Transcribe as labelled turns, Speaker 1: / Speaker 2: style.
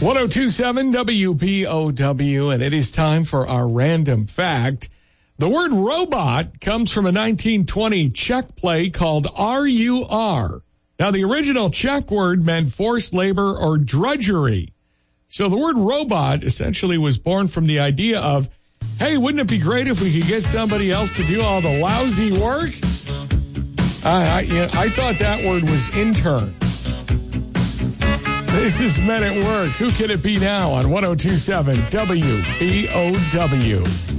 Speaker 1: 1027 WPOW, and it is time for our random fact. The word robot comes from a 1920 Czech play called RUR. Now, the original Czech word meant forced labor or drudgery. So the word robot essentially was born from the idea of, hey, wouldn't it be great if we could get somebody else to do all the lousy work? I thought that word was intern. This is Men at Work. Who can it be now on 1027 WPOW?